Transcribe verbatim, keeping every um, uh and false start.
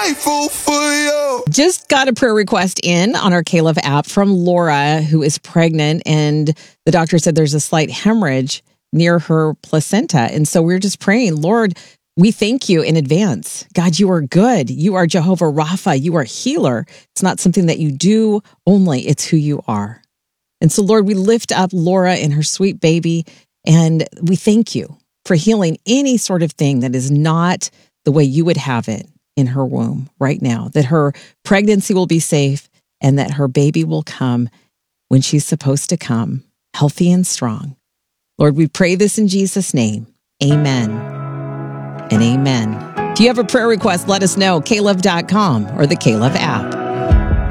grateful for you. Just got a prayer request in on our K-Love app from Laura, who is pregnant, and the doctor said there's a slight hemorrhage near her placenta. And so we're just praying, Lord, we thank you in advance. God, you are good. You are Jehovah Rapha. You are healer. It's not something that you do only. It's who you are. And so, Lord, we lift up Laura and her sweet baby, and we thank you for healing any sort of thing that is not the way you would have it in her womb right now, that her pregnancy will be safe and that her baby will come when she's supposed to come, healthy and strong. Lord, we pray this in Jesus' name. Amen and amen. If you have a prayer request, let us know, K Love dot com or the K-Love app.